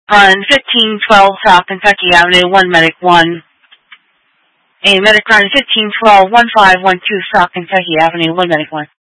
on 1512 South Kentucky Avenue, 1 Medic 1. A Medic on 1512-1512 South Kentucky Avenue, 1 Medic 1.